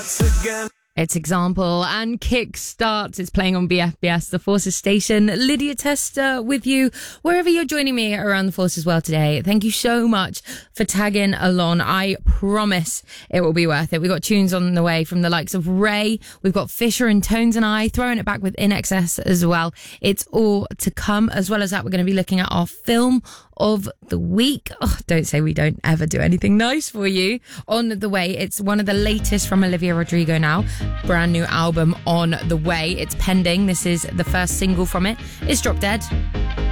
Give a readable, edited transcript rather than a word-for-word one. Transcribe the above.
It's Example and Kickstart. It's playing on BFBS, the Forces station. Lydia Tester with you, wherever you're joining me around the Forces world today. Thank you so much for tagging along. I promise it will be worth it. We've got tunes on the way from the likes of Ray. We've got Fisher and Tones and I, throwing it back with In Excess as well. It's all to come. As well as that, we're going to be looking at our film of the week. Oh, don't say we don't ever do anything nice for you. On the way, it's one of the latest from Olivia Rodrigo now. Brand new album on the way. It's pending. This is the first single from it. It's Drop Dead.